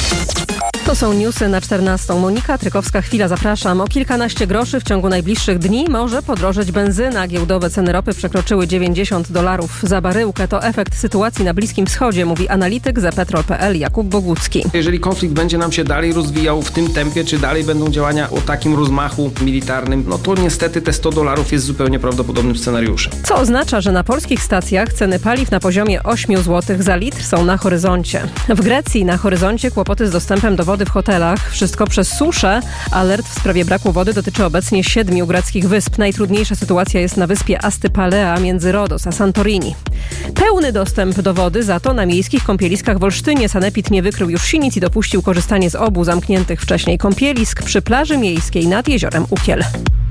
To są newsy na 14. Monika Trykowska-Chwila, zapraszam. O kilkanaście groszy w ciągu najbliższych dni może podrożeć benzyna. Giełdowe ceny ropy przekroczyły $90 za baryłkę. To efekt sytuacji na Bliskim Wschodzie, mówi analityk Zepetrol.pl Jakub Bogucki. Jeżeli konflikt będzie nam się dalej rozwijał w tym tempie, czy dalej będą działania o takim rozmachu militarnym, no to niestety te $100 jest zupełnie prawdopodobnym scenariuszem. Co oznacza, że na polskich stacjach ceny paliw na poziomie 8 zł za litr są na horyzoncie. W Grecji na horyzoncie kłopoty z dostępem do wody w hotelach. Wszystko przez suszę. Alert w sprawie braku wody dotyczy obecnie 7 greckich wysp. Najtrudniejsza sytuacja jest na wyspie Astypalea między Rodos a Santorini. Pełny dostęp do wody za to na miejskich kąpieliskach w Olsztynie. Sanepid nie wykrył już sinic i dopuścił korzystanie z obu zamkniętych wcześniej kąpielisk przy plaży miejskiej nad jeziorem Ukiel.